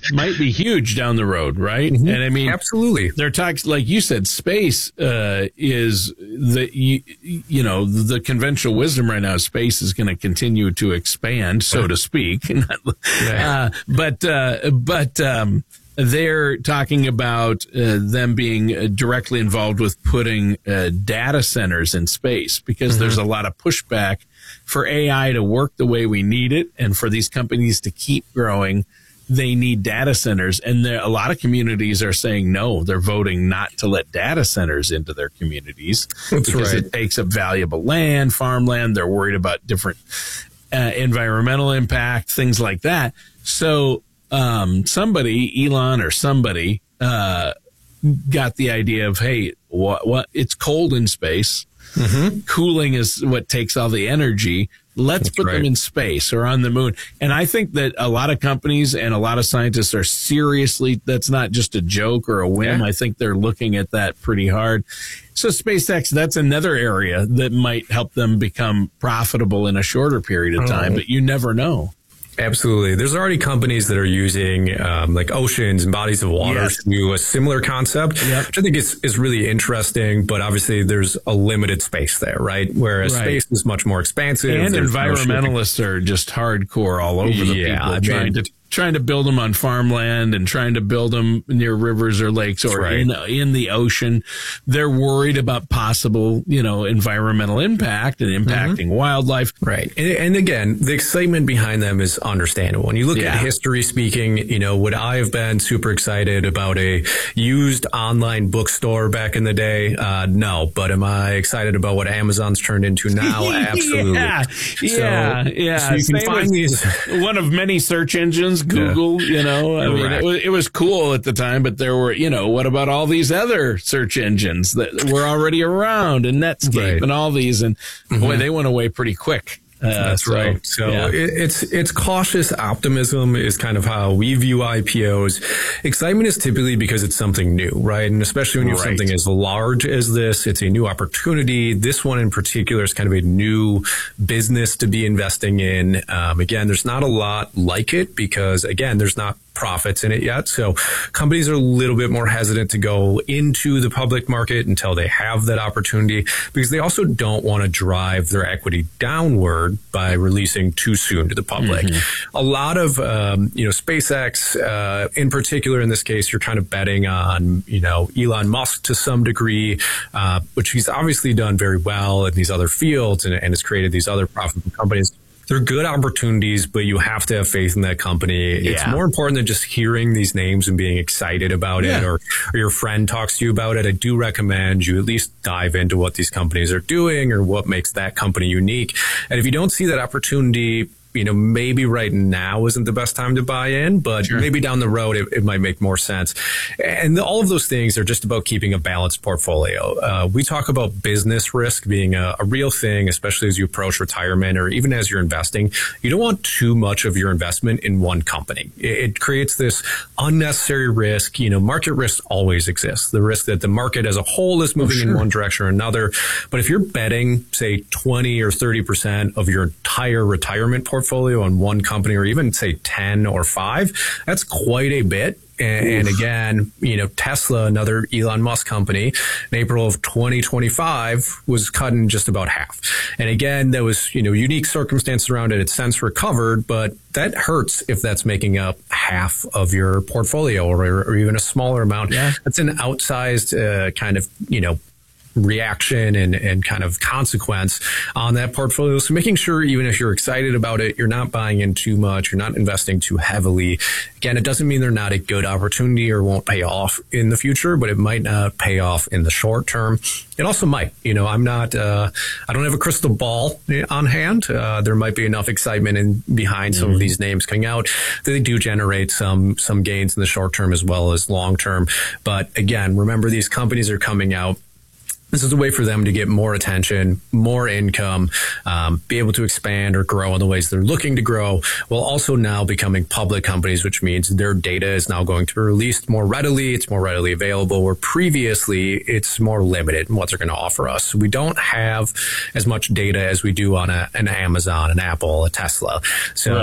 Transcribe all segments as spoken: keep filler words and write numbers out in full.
might be huge down the road, right? Mm-hmm. And I mean, absolutely, they're talking, like you said, space uh, is the you, you know the conventional wisdom right now. Space is going to continue to expand, so to speak. uh, but uh, but um, they're talking about uh, them being directly involved with putting uh, data centers in space because mm-hmm. there's a lot of pushback for A I to work the way we need it, and for these companies to keep growing. They need data centers, and there, a lot of communities are saying no. They're voting not to let data centers into their communities That's because right. it takes up valuable land, farmland. They're worried about different uh, environmental impact, things like that. So um, somebody, Elon or somebody, uh, got the idea of, hey, what? What? It's cold in space. Mm-hmm. Cooling is what takes all the energy. Let's That's put right. them in space or on the moon. And I think that a lot of companies and a lot of scientists are seriously, that's not just a joke or a whim. Yeah. I think they're looking at that pretty hard. So SpaceX, that's another area that might help them become profitable in a shorter period of time, oh. but you never know. Absolutely. There's already companies that are using um, like oceans and bodies of water yes. to do a similar concept, yep. which I think is, is really interesting. But obviously, there's a limited space there, right? Whereas right. space is much more expansive. And there's environmentalists no are just hardcore all over the yeah, people I trying mean, to trying to build them on farmland and trying to build them near rivers or lakes or right. in in the ocean. They're worried about possible, you know, environmental impact and impacting mm-hmm. wildlife. Right. And, and again, the excitement behind them is understandable. When you look yeah. at history speaking, you know, would I have been super excited about a used online bookstore back in the day? Uh, no. But am I excited about what Amazon's turned into now? Absolutely. yeah. So, yeah. Yeah. So you can Same find these. One of many search engines. Google, yeah. you know, I mean, right. it, was, it was cool at the time, but there were, you know, what about all these other search engines that were already around and Netscape right. and all these? And mm-hmm. boy, they went away pretty quick. Uh, That's so, right. So yeah. it, it's it's cautious optimism is kind of how we view I P Os. Excitement is typically because it's something new, right? And especially when you have right. something as large as this, it's a new opportunity. This one in particular is kind of a new business to be investing in. Um, again, there's not a lot like it because, again, there's not profits in it yet. So companies are a little bit more hesitant to go into the public market until they have that opportunity because they also don't want to drive their equity downward by releasing too soon to the public. Mm-hmm. A lot of, um, you know, SpaceX, uh, in particular, in this case, you're kind of betting on, you know, Elon Musk to some degree, uh, which he's obviously done very well in these other fields and, and has created these other profitable companies. They're good opportunities, but you have to have faith in that company. Yeah. It's more important than just hearing these names and being excited about yeah. it or, or your friend talks to you about it. I do recommend you at least dive into what these companies are doing or what makes that company unique. And if you don't see that opportunity, you know, maybe right now isn't the best time to buy in, but sure. maybe down the road it, it might make more sense. And the, all of those things are just about keeping a balanced portfolio. Uh, we talk about business risk being a, a real thing, especially as you approach retirement or even as you're investing. You don't want too much of your investment in one company. It, it creates this unnecessary risk. You know, market risk always exists. The risk that the market as a whole is moving oh, sure. in one direction or another. But if you're betting, say, twenty or thirty percent of your entire retirement portfolio, portfolio on one company or even say ten or five, that's quite a bit. And, and again, you know, Tesla, another Elon Musk company, in April of twenty twenty-five was cut in just about half. And again, there was, you know, unique circumstances around it. It's since recovered, but that hurts if that's making up half of your portfolio or, or even a smaller amount. Yeah. That's an outsized uh, kind of, you know, reaction and, and kind of consequence on that portfolio. So making sure even if you're excited about it, you're not buying in too much, you're not investing too heavily. Again, it doesn't mean they're not a good opportunity or won't pay off in the future, but it might not pay off in the short term. It also might. You know, I'm not, uh, I don't have a crystal ball on hand. Uh, there might be enough excitement in behind some mm-hmm. of these names coming out that they do generate some, some gains in the short term as well as long term. But again, remember these companies are coming out. This is a way for them to get more attention, more income, um, be able to expand or grow in the ways they're looking to grow, while also now becoming public companies, which means their data is now going to be released more readily. It's more readily available, where previously it's more limited in what they're going to offer us. We don't have as much data as we do on a, an Amazon, an Apple, a Tesla. So right.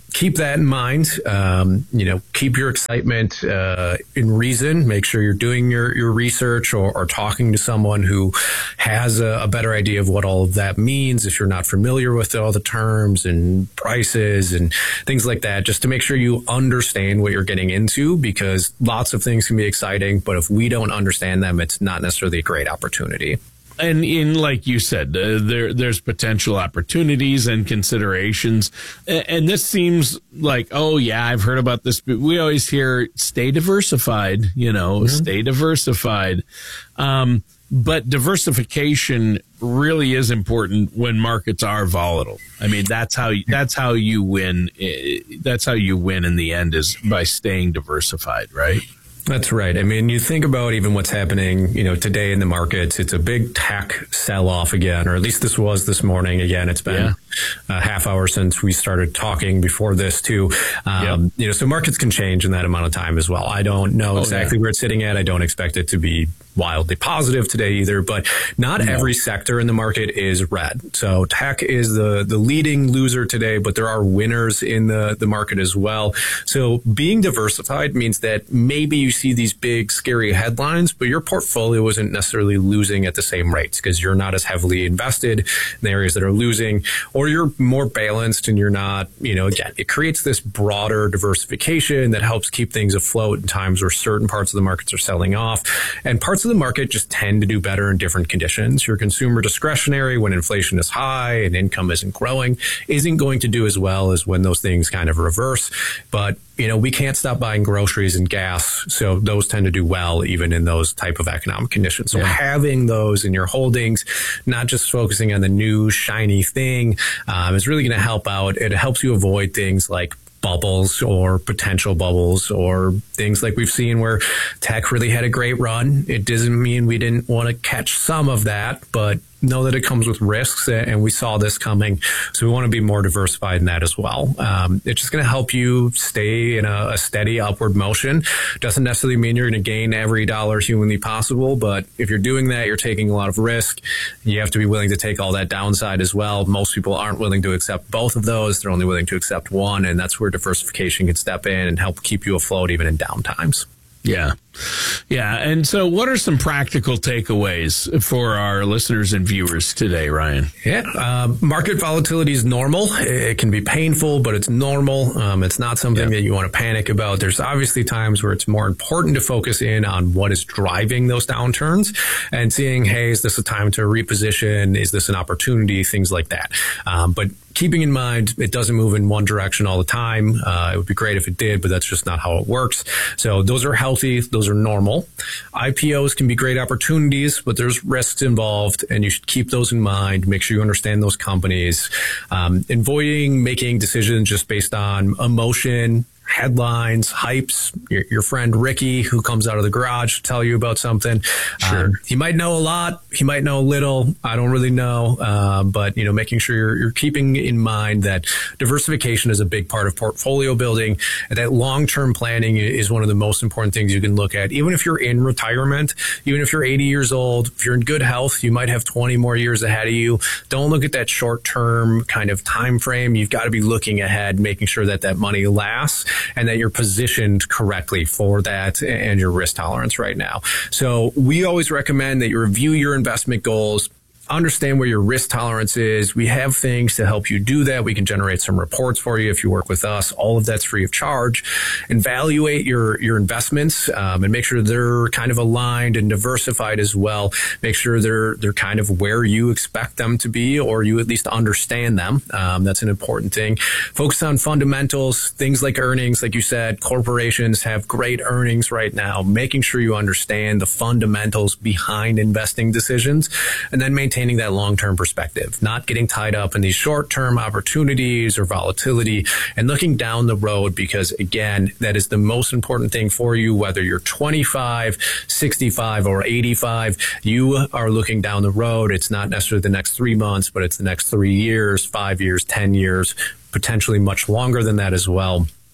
keep that in mind. Um, you know, keep your excitement uh, in reason. Make sure you're doing your, your research or, or talking to someone who has a, a better idea of what all of that means if you're not familiar with all the terms and prices and things like that, just to make sure you understand what you're getting into, because lots of things can be exciting, but if we don't understand them, it's not necessarily a great opportunity. And in, like you said, uh, there there's potential opportunities and considerations. And, and this seems like, oh, yeah, I've heard about this. But we always hear stay diversified, you know, mm-hmm. stay diversified. Um, but diversification really is important when markets are volatile. I mean, that's how that's how you win. That's how you win in the end, is by staying diversified, right? That's right. I mean, you think about even what's happening, you know, today in the markets, it's a big tech sell-off again, or at least this was this morning. Again, it's been yeah. a half hour since we started talking before this too. Um, yep. You know, so markets can change in that amount of time as well. I don't know oh, exactly yeah. where it's sitting at. I don't expect it to be wildly positive today either, but not no. every sector in the market is red. So tech is the, the leading loser today, but there are winners in the, the market as well. So being diversified means that maybe you see these big, scary headlines, but your portfolio isn't necessarily losing at the same rates because you're not as heavily invested in the areas that are losing, or you're more balanced and you're not, you know, again, it creates this broader diversification that helps keep things afloat in times where certain parts of the markets are selling off, and parts of the market just tend to do better in different conditions. Your consumer discretionary, when inflation is high and income isn't growing, isn't going to do as well as when those things kind of reverse. But you know, we can't stop buying groceries and gas, so those tend to do well even in those type of economic conditions. So yeah. having those in your holdings, not just focusing on the new shiny thing, um, is really going to help out. It helps you avoid things like bubbles or potential bubbles or things like we've seen where tech really had a great run. It doesn't mean we didn't want to catch some of that, but know that it comes with risks, and we saw this coming. So we want to be more diversified in that as well. Um, it's just going to help you stay in a, a steady upward motion. Doesn't necessarily mean you're going to gain every dollar humanly possible, but if you're doing that, you're taking a lot of risk. You have to be willing to take all that downside as well. Most people aren't willing to accept both of those. They're only willing to accept one, and that's where diversification can step in and help keep you afloat even in down times. Yeah. Yeah. And so what are some practical takeaways for our listeners and viewers today, Ryan? Yeah. Uh, market volatility is normal. It can be painful, but it's normal. Um, it's not something yeah. that you want to panic about. There's obviously times where it's more important to focus in on what is driving those downturns and seeing, hey, is this a time to reposition? Is this an opportunity? Things like that. Um, but keeping in mind, it doesn't move in one direction all the time. Uh, it would be great if it did, but that's just not how it works. So those are healthy. Those are normal. I P Os can be great opportunities, but there's risks involved, and you should keep those in mind. Make sure you understand those companies. Um, avoiding making decisions just based on emotion, headlines, hypes. Your, your friend Ricky, who comes out of the garage to tell you about something. Sure. Um, he might know a lot. He might know a little. I don't really know. Uh, but, you know, making sure you're, you're keeping in mind that diversification is a big part of portfolio building, and that long-term planning is one of the most important things you can look at. Even if you're in retirement, even if you're eighty years old, if you're in good health, you might have twenty more years ahead of you. Don't look at that short-term kind of time frame. You've got to be looking ahead, making sure that that money lasts, and that you're positioned correctly for that and your risk tolerance right now. So we always recommend that you review your investment goals, understand where your risk tolerance is. We have things to help you do that. We can generate some reports for you if you work with us. All of that's free of charge. Evaluate your, your investments, um, and make sure they're kind of aligned and diversified as well. Make sure they're, they're kind of where you expect them to be, or you at least understand them. Um, that's an important thing. Focus on fundamentals, things like earnings. Like you said, corporations have great earnings right now. Making sure you understand the fundamentals behind investing decisions, and then maintain Maintaining that long-term perspective, not getting tied up in these short-term opportunities or volatility, and looking down the road, because again, that is the most important thing for you. Whether you're twenty-five, sixty-five, or eighty-five, you are looking down the road. It's not necessarily the next three months, but it's the next three years, five years, ten years, potentially much longer than that as well.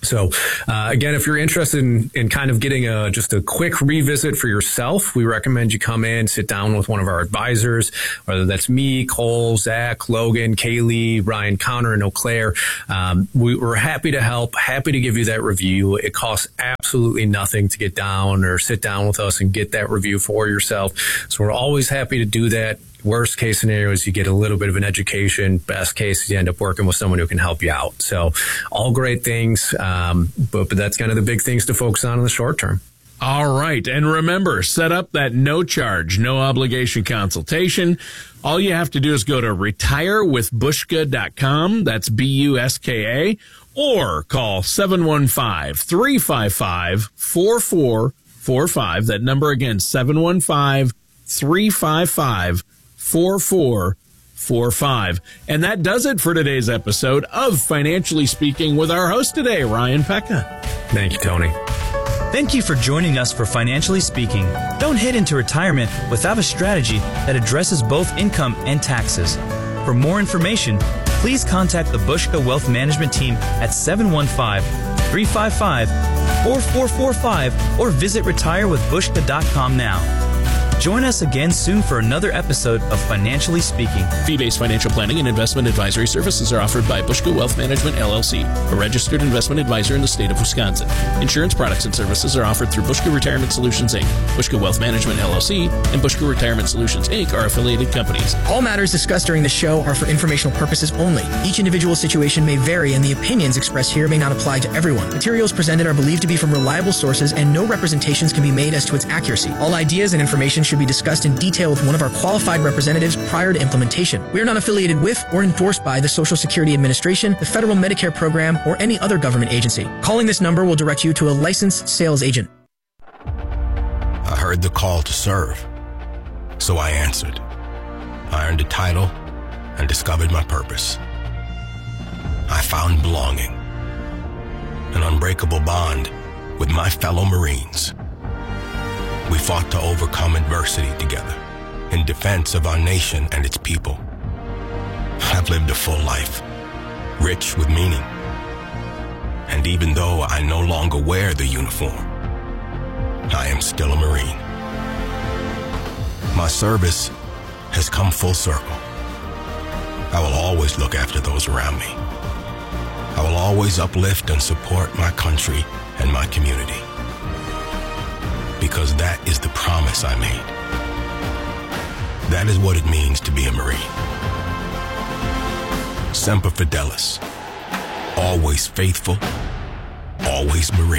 So, uh, again, if you're interested in, in kind of getting a just a quick revisit for yourself, we recommend you come in, sit down with one of our advisors, whether that's me, Cole, Zach, Logan, Kaylee, Ryan, Connor, and Eau Claire. Um, we, we're happy to help, happy to give you that review. It costs absolutely nothing to get down or sit down with us and get that review for yourself. So we're always happy to do that. Worst case scenario is you get a little bit of an education. Best case, you end up working with someone who can help you out. So all great things, um, but, but that's kind of the big things to focus on in the short term. All right. And remember, set up that no charge, no obligation consultation. All you have to do is go to retire with bushka dot com. That's B U S K A, or call seven one five, three five five, four four four five. That number again, seven one five, three five five, four four four five. And that does it for today's episode of Financially Speaking with our host today, Ryan Pekka. Thank you, Tony. Thank you for joining us for Financially Speaking. Don't head into retirement without a strategy that addresses both income and taxes. For more information, please contact the Bushka Wealth Management team at seven one five, three five five, four four four five or visit retire with bushka dot com now. Join us again soon for another episode of Financially Speaking. Fee-based financial planning and investment advisory services are offered by Bushka Wealth Management, L L C, a registered investment advisor in the state of Wisconsin. Insurance products and services are offered through Bushka Retirement Solutions, Incorporated. Bushka Wealth Management, L L C, and Bushka Retirement Solutions, Incorporated are affiliated companies. All matters discussed during the show are for informational purposes only. Each individual situation may vary, and the opinions expressed here may not apply to everyone. Materials presented are believed to be from reliable sources, and no representations can be made as to its accuracy. All ideas and information should be discussed in detail with one of our qualified representatives prior to implementation. We are not affiliated with or endorsed by the Social Security Administration, the Federal Medicare Program, or any other government agency. Calling this number will direct you to a licensed sales agent. I heard the call to serve, so I answered. I earned a title and discovered my purpose. I found belonging, an unbreakable bond with my fellow Marines. We fought to overcome adversity together in defense of our nation and its people. I've lived a full life, rich with meaning. And even though I no longer wear the uniform, I am still a Marine. My service has come full circle. I will always look after those around me. I will always uplift and support my country and my community. Because that is the promise I made. That is what it means to be a Marine. Semper Fidelis. Always faithful. Always Marine.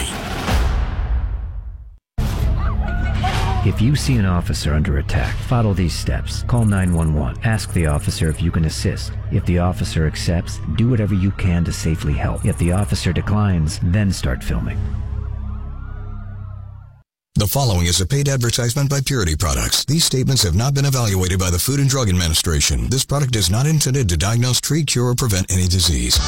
If you see an officer under attack, follow these steps. Call nine one one. Ask the officer if you can assist. If the officer accepts, do whatever you can to safely help. If the officer declines, then start filming. The following is a paid advertisement by Purity Products. These statements have not been evaluated by the Food and Drug Administration. This product is not intended to diagnose, treat, cure, or prevent any disease.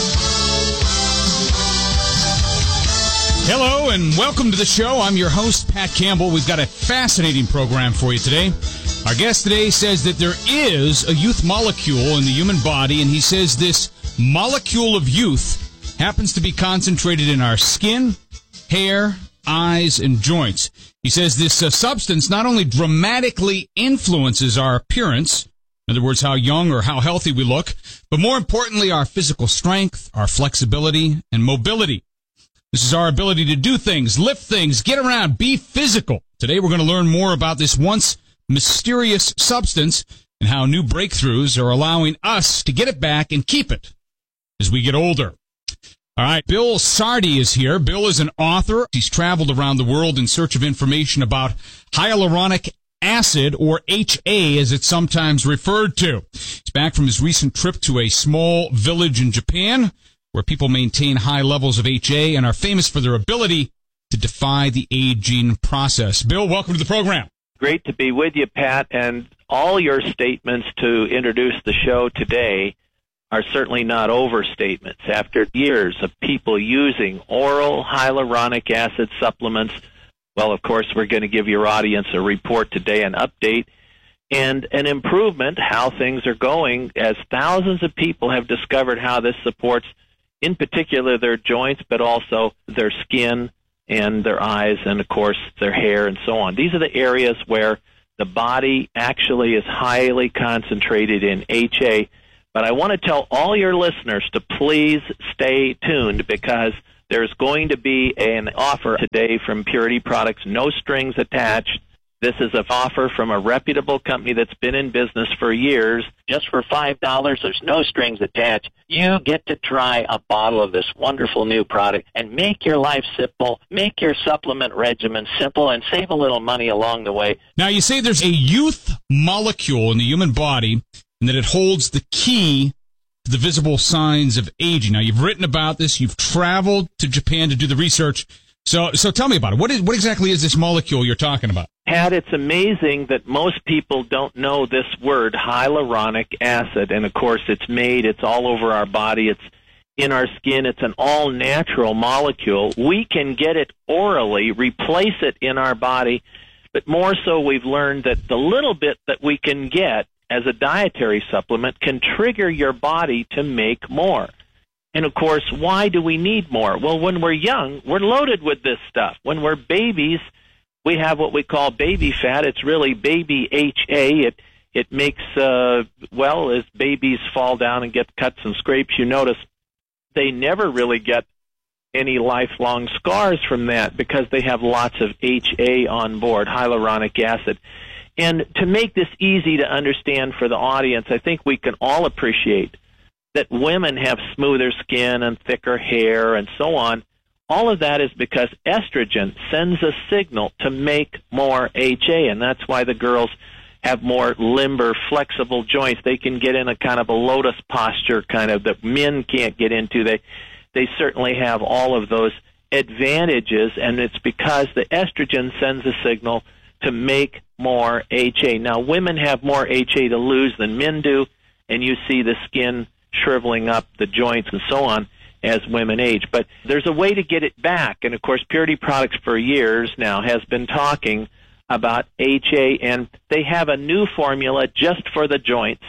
Hello and welcome to the show. I'm your host, Pat Campbell. We've got a fascinating program for you today. Our guest today says that there is a youth molecule in the human body, and he says this molecule of youth happens to be concentrated in our skin, hair, eyes, and joints. He says this uh, substance not only dramatically influences our appearance, in other words, how young or how healthy we look, but more importantly, our physical strength, our flexibility, and mobility. This is our ability to do things, lift things, get around, be physical. Today we're going to learn more about this once mysterious substance and how new breakthroughs are allowing us to get it back and keep it as we get older. All right, Bill Sardi is here. Bill is an author. He's traveled around the world in search of information about hyaluronic acid, or H A as it's sometimes referred to. He's back from his recent trip to a small village in Japan where people maintain high levels of H A and are famous for their ability to defy the aging process. Bill, welcome to the program. Great to be with you, Pat, and all your statements to introduce the show today are certainly not overstatements. After years of people using oral hyaluronic acid supplements, well, of course, we're going to give your audience a report today, an update, and an improvement, how things are going, as thousands of people have discovered how this supports in particular their joints, but also their skin and their eyes and, of course, their hair and so on. These are the areas where the body actually is highly concentrated in H A. But I want to tell all your listeners to please stay tuned, because there's going to be an offer today from Purity Products, no strings attached. This is an offer from a reputable company that's been in business for years. Just for five dollars, there's no strings attached. You get to try a bottle of this wonderful new product and make your life simple, make your supplement regimen simple, and save a little money along the way. Now, you say there's a youth molecule in the human body and that it holds the key to the visible signs of aging. Now, you've written about this. You've traveled to Japan to do the research. So so tell me about it. What is what exactly is this molecule you're talking about? Pat, it's amazing that most people don't know this word, hyaluronic acid. And, of course, it's made, it's all over our body, it's in our skin, it's an all-natural molecule. We can get it orally, replace it in our body, but more so we've learned that the little bit that we can get as a dietary supplement can trigger your body to make more. And, of course, why do we need more? Well, when we're young, we're loaded with this stuff. When we're babies, we have what we call baby fat. It's really baby H A. It it makes, uh, well, as babies fall down and get cuts and scrapes, you notice they never really get any lifelong scars from that because they have lots of H A on board, hyaluronic acid. And to make this easy to understand for the audience, I think we can all appreciate that women have smoother skin and thicker hair and so on. All of that is because estrogen sends a signal to make more H A, and that's why the girls have more limber, flexible joints. They can get in a kind of a lotus posture kind of that men can't get into. They, they certainly have all of those advantages, and it's because the estrogen sends a signal to make more H A. Now, women have more H A to lose than men do, and you see the skin shriveling up, the joints and so on, as women age. But there's a way to get it back. And, of course, Purity Products for years now has been talking about H A, and they have a new formula just for the joints,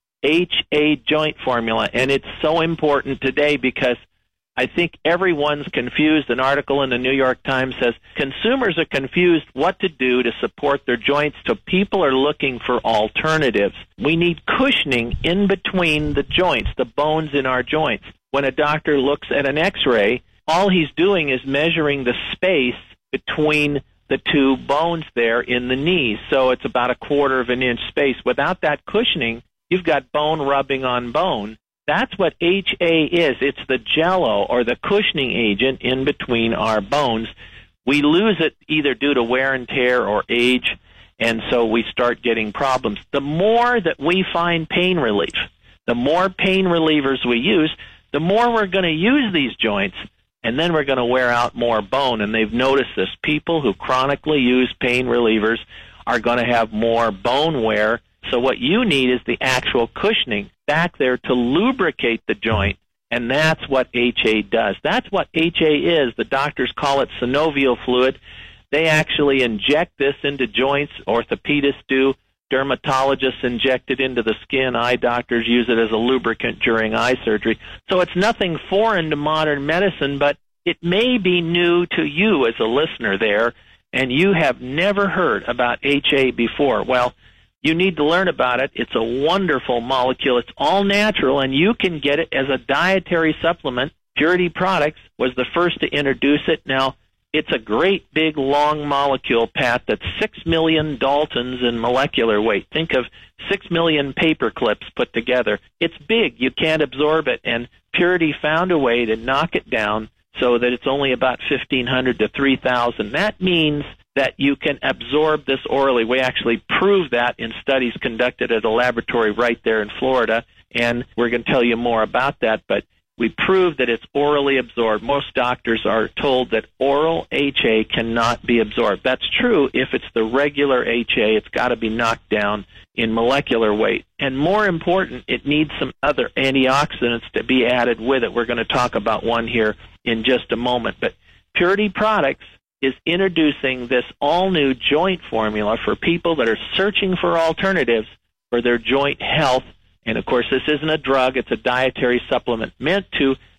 H A joint formula. And it's so important today because I think everyone's confused. An article in the New York Times says consumers are confused what to do to support their joints, so people are looking for alternatives. We need cushioning in between the joints, the bones in our joints. When a doctor looks at an X-ray, all he's doing is measuring the space between the two bones there in the knees. So it's about a quarter of an inch space. Without that cushioning, you've got bone rubbing on bone. That's what H A is. It's the jello or the cushioning agent in between our bones. We lose it either due to wear and tear or age, and so we start getting problems. The more that we find pain relief, the more pain relievers we use, the more we're going to use these joints, and then we're going to wear out more bone. And they've noticed this. People who chronically use pain relievers are going to have more bone wear. So what you need is the actual cushioning back there to lubricate the joint, and that's what H A does. That's what H A is. The doctors call it synovial fluid. They actually inject this into joints. Orthopedists do. Dermatologists inject it into the skin. Eye doctors use it as a lubricant during eye surgery. So it's nothing foreign to modern medicine, but it may be new to you as a listener there, and you have never heard about H A before. Well, you need to learn about it. It's a wonderful molecule. It's all natural, and you can get it as a dietary supplement. Purity Products was the first to introduce it. Now, it's a great big long molecule, Pat, that's six million Daltons in molecular weight. Think of six million paper clips put together. It's big. You can't absorb it, and Purity found a way to knock it down so that it's only about fifteen hundred to three thousand. That means that you can absorb this orally. We actually proved that in studies conducted at a laboratory right there in Florida, and we're going to tell you more about that, but we proved that it's orally absorbed. Most doctors are told that oral H A cannot be absorbed. That's true if it's the regular H A. It's got to be knocked down in molecular weight. And more important, it needs some other antioxidants to be added with it. We're going to talk about one here in just a moment. But Purity Products is introducing this all-new joint formula for people that are searching for alternatives for their joint health. And, of course, this isn't a drug. It's a dietary supplement meant to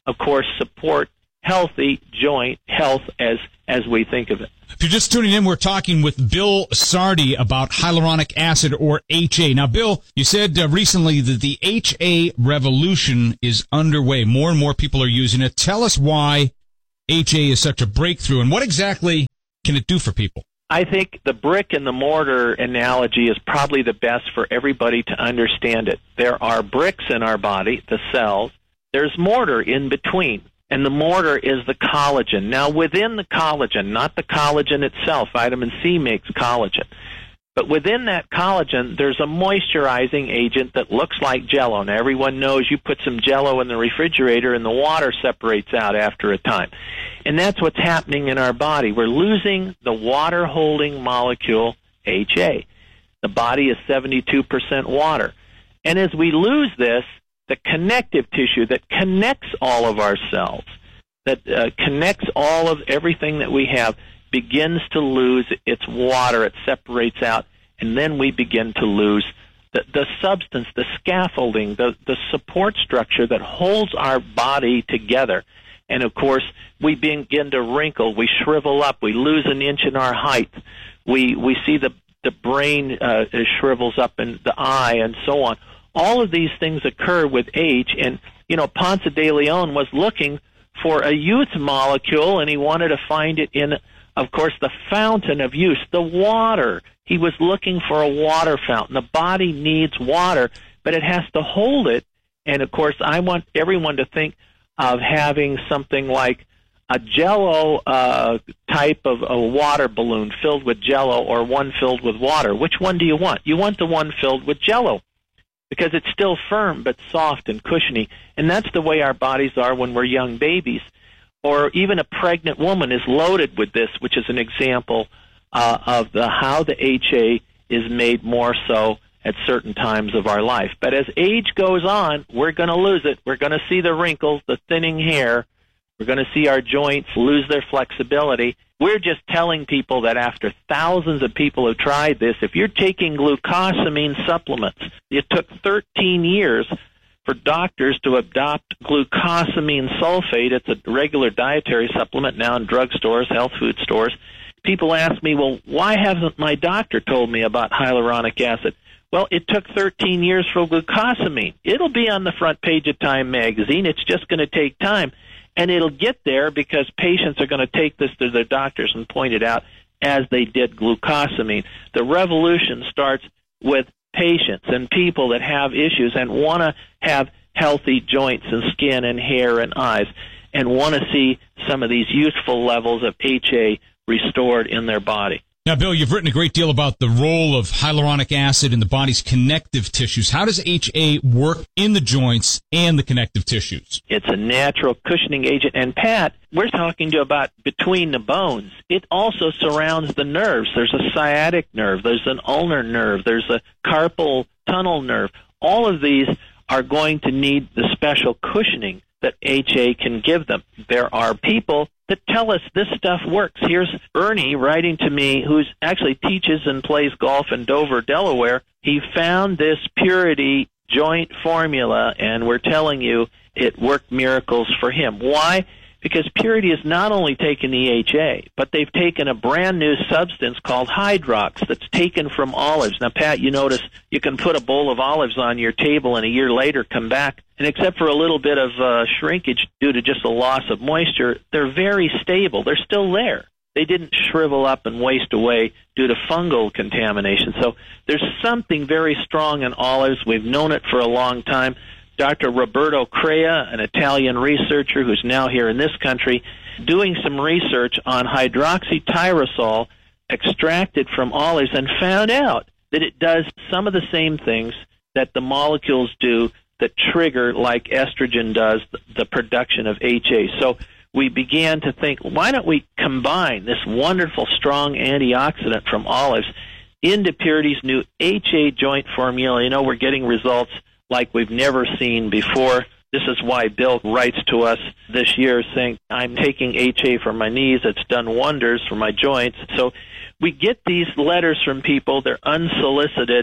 of course, support healthy joint health as as we think of it. If you're just tuning in, we're talking with Bill Sardi about hyaluronic acid, or H A. Now, Bill, you said uh, recently that the H A revolution is underway. More and more people are using it. Tell us why H A is such a breakthrough, and what exactly can it do for people? I think the brick and the mortar analogy is probably the best for everybody to understand it. There are bricks in our body, the cells. There's mortar in between, and the mortar is the collagen. Now, within the collagen, not the collagen itself, vitamin C makes collagen, but within that collagen, there's a moisturizing agent that looks like Jell-O. Now, everyone knows you put some Jell-O in the refrigerator and the water separates out after a time. And that's what's happening in our body. We're losing the water-holding molecule, H A. The body is seventy-two percent water. And as we lose this, the connective tissue that connects all of our cells, that uh, connects all of everything that we have, begins to lose its water. It separates out, and then we begin to lose the, the substance, the scaffolding, the, the support structure that holds our body together. And, of course, we begin to wrinkle. We shrivel up. We lose an inch in our height. We we see the, the brain uh, shrivels up in the eye and so on. All of these things occur with age. And, you know, Ponce de Leon was looking for a youth molecule, and he wanted to find it in, of course, the fountain of youth, the water. He was looking for a water fountain. The body needs water, but it has to hold it. And, of course, I want everyone to think of having something like a Jell-O uh, type of a water balloon filled with Jell-O, or one filled with water. Which one do you want? You want the one filled with Jell-O, because it's still firm but soft and cushiony. And that's the way our bodies are when we're young babies. Or even a pregnant woman is loaded with this, which is an example uh, of the, how the H A is made more so at certain times of our life. But as age goes on, we're going to lose it. We're going to see the wrinkles, the thinning hair. We're going to see our joints lose their flexibility. We're just telling people that after thousands of people have tried this, if you're taking glucosamine supplements, it took thirteen years for doctors to adopt glucosamine sulfate. It's a regular dietary supplement now in drugstores, health food stores. People ask me, well, why hasn't my doctor told me about hyaluronic acid? Well, it took thirteen years for glucosamine. It'll be on the front page of Time magazine. It's just going to take time. And it'll get there because patients are going to take this to their doctors and point it out as they did glucosamine. The revolution starts with patients and people that have issues and want to have healthy joints and skin and hair and eyes and want to see some of these youthful levels of H A restored in their body. Now, Bill, you've written a great deal about the role of hyaluronic acid in the body's connective tissues. How does H A work in the joints and the connective tissues? It's a natural cushioning agent. And, Pat, we're talking to you about between the bones. It also surrounds the nerves. There's a sciatic nerve. There's an ulnar nerve. There's a carpal tunnel nerve. All of these are going to need the special cushioning that H A can give them. There are people that tell us this stuff works. Here's Ernie writing to me, who actually teaches and plays golf in Dover, Delaware. He found this Purity joint formula, and we're telling you it worked miracles for him. Why? Because Purity is not only taking the H A, but they've taken a brand new substance called Hydrox that's taken from olives. Now, Pat, you notice you can put a bowl of olives on your table and a year later come back, and except for a little bit of uh, shrinkage due to just a loss of moisture, they're very stable. They're still there. They didn't shrivel up and waste away due to fungal contamination. So there's something very strong in olives. We've known it for a long time. Doctor Roberto Crea, an Italian researcher who's now here in this country, doing some research on hydroxytyrosol extracted from olives and found out that it does some of the same things that the molecules do that trigger, like estrogen does, the production of H A. So we began to think, why don't we combine this wonderful, strong antioxidant from olives into Purity's new H A joint formula? You know, we're getting results like we've never seen before. This is why Bill writes to us this year saying, I'm taking H A for my knees. It's done wonders for my joints. So we get these letters from people. They're unsolicited,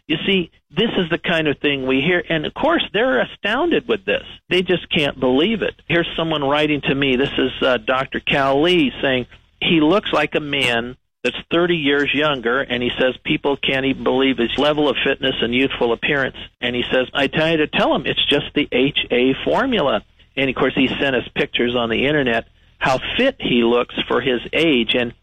You see, this is the kind of thing we hear, and of course, they're astounded with this. They just can't believe it. Here's someone writing to me. This is uh, Doctor Cal Lee saying, he looks like a man that's thirty years younger, and he says people can't even believe his level of fitness and youthful appearance. And he says, I tell you to tell him, it's just the H A formula. And, of course, he sent us pictures on the Internet how fit he looks for his age. And